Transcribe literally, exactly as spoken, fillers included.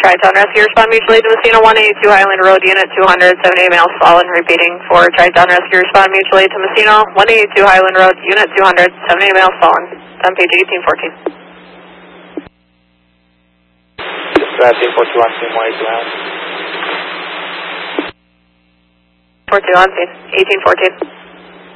Tri-Town Rescue, respond mutually to Messina one eighty-two Highland Road, Unit two hundred, seventy-eight males fallen. Repeating for Tri-Town Rescue, respond mutually to Messina one eighty-two Highland Road, Unit two hundred, seventy-eight males fallen. On page eighteen fourteen. eighteen fourteen on scene, one eighty-two Highland. four two on scene, eighteen fourteen.